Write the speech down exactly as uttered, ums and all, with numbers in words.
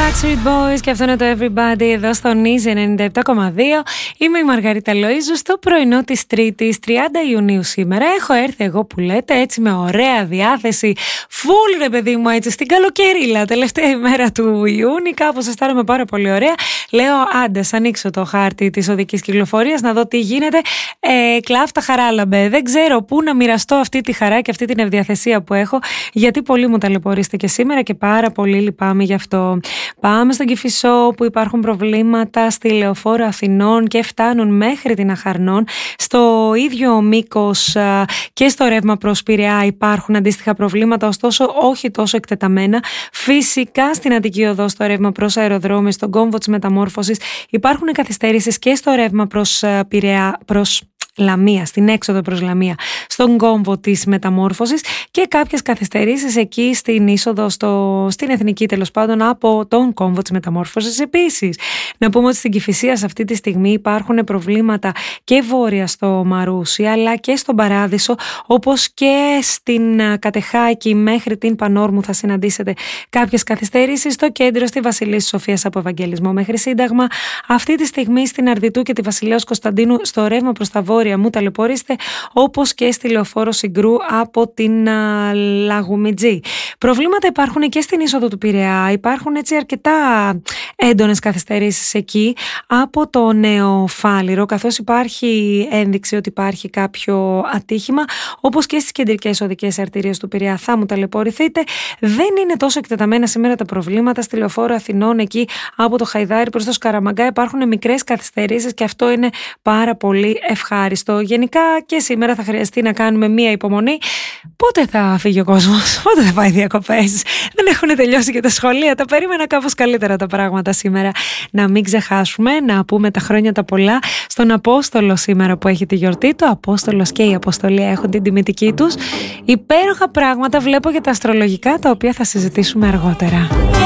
Backstreet Boys και αυτό είναι το Everybody εδώ στο Easy ενενήντα επτά κόμμα δύο. Είμαι η Μαργαρίτα Λοΐζου στο πρωινό της Τρίτης τριάντα Ιουνίου σήμερα. Έχω έρθει εγώ που λέτε έτσι με ωραία διάθεση. Φουλ ρε παιδί μου έτσι στην καλοκαιρίλα. Τελευταία ημέρα του Ιούνιου κάπως αισθάνομαι πάρα πολύ ωραία. Λέω άντε ανοίξω το χάρτη της οδικής κυκλοφορίας να δω τι γίνεται. Ε, κλάφτα χαράλαμπε. Δεν ξέρω πού να μοιραστώ αυτή τη χαρά και αυτή την ευδιαθεσία που έχω, γιατί πολύ μου ταλαιπωρίστηκε σήμερα και πάρα πολύ λυπάμαι γι' αυτό. Πάμε στον Κηφισό που υπάρχουν προβλήματα στη Λεωφόρο Αθηνών και φτάνουν μέχρι την Αχαρνών. Στο ίδιο μήκος και στο ρεύμα προς Πειραιά υπάρχουν αντίστοιχα προβλήματα, ωστόσο όχι τόσο εκτεταμένα. Φυσικά στην Αττική Οδό στο ρεύμα προς αεροδρόμιο, στον κόμβο της μεταμόρφωσης υπάρχουν καθυστερήσεις και στο ρεύμα προς Πειραιά, προς Λαμία, στην έξοδο προς Λαμία, στον κόμβο της μεταμόρφωσης και κάποιες καθυστερήσεις εκεί στην είσοδο στο, στην Εθνική τέλος πάντων από τον κόμβο της μεταμόρφωσης. Επίσης, να πούμε ότι στην Κηφισία σε αυτή τη στιγμή υπάρχουν προβλήματα και βόρεια στο Μαρούσι αλλά και στον Παράδεισο, όπως και στην Κατεχάκη μέχρι την Πανόρμου θα συναντήσετε κάποιες καθυστερήσεις. Στο κέντρο στη Βασιλής Σοφίας από Ευαγγελισμό μέχρι Σύνταγμα. Αυτή τη στιγμή στην Αρδιτού και τη Βασιλέως Κωνσταντίνου στο ρεύμα προς τα βόρεια μου ταλαιπωρήστε, όπως και στη Λεωφόρο Συγκρού από την α, Λαγουμιτζή. Προβλήματα υπάρχουν και στην είσοδο του Πειραιά. Υπάρχουν έτσι αρκετά έντονες καθυστερήσεις εκεί από το Νέο Φάληρο, καθώς υπάρχει ένδειξη ότι υπάρχει κάποιο ατύχημα, όπως και στις κεντρικές οδικές αρτηρίες του Πειραιά θα μου ταλαιπωρηθείτε. Δεν είναι τόσο εκτεταμένα σήμερα τα προβλήματα στη Λεωφόρο Αθηνών, εκεί από το Χαϊδάρι προς το Σκαραμαγκά υπάρχουν μικρές καθυστερήσεις και αυτό είναι πάρα πολύ ευχάριστο. Γενικά και σήμερα θα χρειαστεί να κάνουμε μία υπομονή. Πότε θα φύγει ο κόσμος, πότε θα πάει διακοπές? Δεν έχουν τελειώσει και τα σχολεία. Τα περίμενα κάπως καλύτερα τα πράγματα σήμερα. Να μην ξεχάσουμε να πούμε τα χρόνια τα πολλά στον Απόστολο σήμερα που έχει τη γιορτή του. Ο Απόστολος και η Αποστολία έχουν την τιμητική τους. Υπέροχα πράγματα βλέπω για τα αστρολογικά, τα οποία θα συζητήσουμε αργότερα.